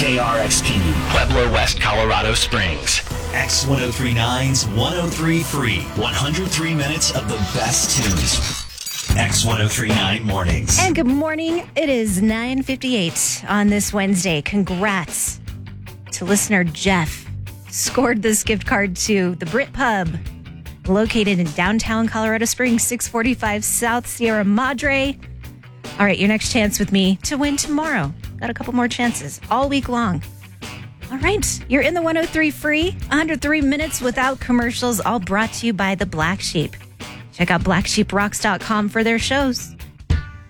KRXP, Pueblo, West Colorado Springs. X1039's 103 Free. 103 minutes of the best tunes. X1039 Mornings. And good morning. It is 9:58 on this Wednesday. Congrats to listener Jeff. Scored this gift card to the Brit Pub, located in downtown Colorado Springs, 645 South Sierra Madre. All right, your next chance with me to win tomorrow. Got a couple more chances all week long. All right, you're in the 103 Free, 103 minutes without commercials, all brought to you by the Black Sheep. Check out blacksheeprocks.com for their shows.